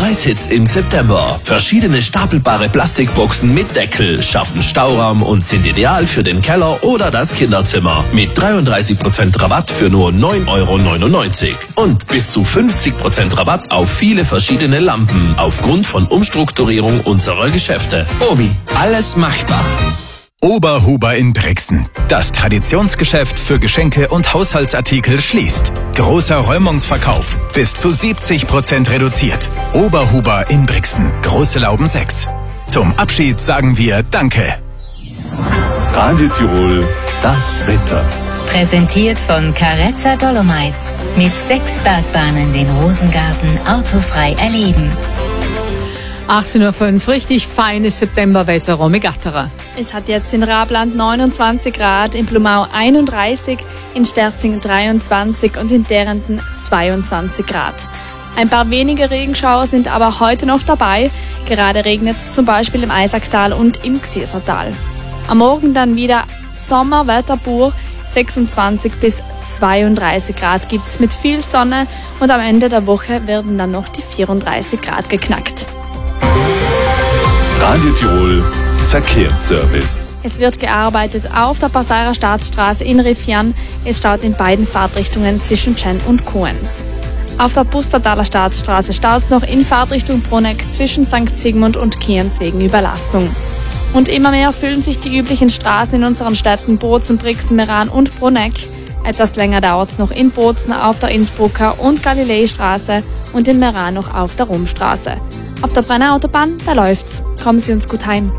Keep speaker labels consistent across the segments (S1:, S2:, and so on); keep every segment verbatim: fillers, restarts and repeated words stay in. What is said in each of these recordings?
S1: Preishits im September. Verschiedene stapelbare Plastikboxen mit Deckel schaffen Stauraum und sind ideal für den Keller oder das Kinderzimmer. Mit dreiunddreißig Prozent Rabatt für nur neun Euro neunundneunzig. Und bis zu fünfzig Prozent Rabatt auf viele verschiedene Lampen aufgrund von Umstrukturierung unserer Geschäfte. Obi, alles machbar.
S2: Oberhuber in Brixen. Das Traditionsgeschäft für Geschenke und Haushaltsartikel schließt. Großer Räumungsverkauf. Bis zu siebzig Prozent reduziert. Oberhuber in Brixen. Große Lauben sechs. Zum Abschied sagen wir Danke.
S3: Radio Tirol, das Wetter.
S4: Präsentiert von Carezza Dolomites. Mit sechs Bergbahnen den Rosengarten autofrei erleben.
S5: achtzehn Uhr fünf, richtig feines Septemberwetter, Romy Gatterer.
S6: Es hat jetzt in Rabland neunundzwanzig Grad, in Blumau einunddreißig, in Sterzing dreiundzwanzig und in Derrenten zweiundzwanzig Grad. Ein paar wenige Regenschauer sind aber heute noch dabei. Gerade regnet es zum Beispiel im Eisacktal und im Gsiesertal. Am Morgen dann wieder Sommerwetter pur. sechsundzwanzig bis zweiunddreißig Grad gibt es mit viel Sonne und am Ende der Woche werden dann noch die vierunddreißig Grad geknackt.
S3: Radio Tirol Verkehrsservice.
S6: Es wird gearbeitet auf der Passauer Staatsstraße in Riffjan. Es staut in beiden Fahrtrichtungen zwischen Chen und Coens. Auf der Pustertaler Staatsstraße staut es noch in Fahrtrichtung Bruneck zwischen Sankt Sigmund und Kienz wegen Überlastung. Und immer mehr füllen sich die üblichen Straßen in unseren Städten Bozen, Brixen, Meran und Bruneck. Etwas länger dauert es noch in Bozen auf der Innsbrucker und Galileistraße und in Meran noch auf der Rumstraße. Auf der Brenner Autobahn, da läuft's. Kommen Sie uns gut heim.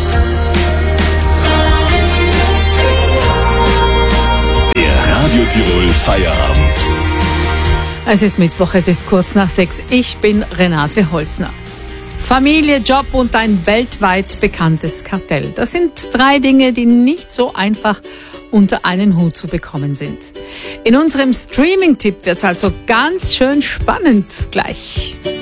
S3: Der Radio Tirol Feierabend.
S5: Es ist Mittwoch, es ist kurz nach sechs. Ich bin Renate Holzner. Familie, Job und ein weltweit bekanntes Kartell. Das sind drei Dinge, die nicht so einfach unter einen Hut zu bekommen sind. In unserem Streaming-Tipp wird's also ganz schön spannend gleich.